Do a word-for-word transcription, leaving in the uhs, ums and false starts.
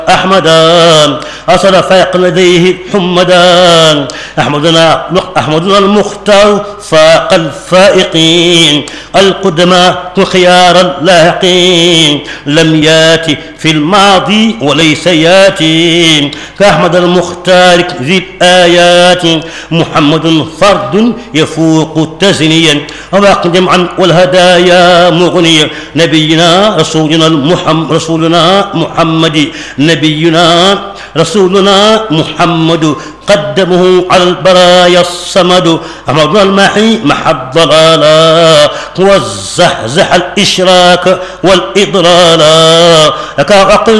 أحمدا أصل فاق لديه حمدا أحمدنا أحمدنا المختار فاق الفائقين القدماء خيار اللاحقين لم ياتي في الماضي وليس ياتي كأحمد المختار ذي الآيات محمد فرد يفوق تزنيا وباق جمعا والهدايا مغنيا نبينا رسولنا المحمد رسولنا محمد نبينا رسولنا محمد قدمه على البرايا الصمد أمرنا المحي مع الضلالا والزحزح الإشراك والإضلالا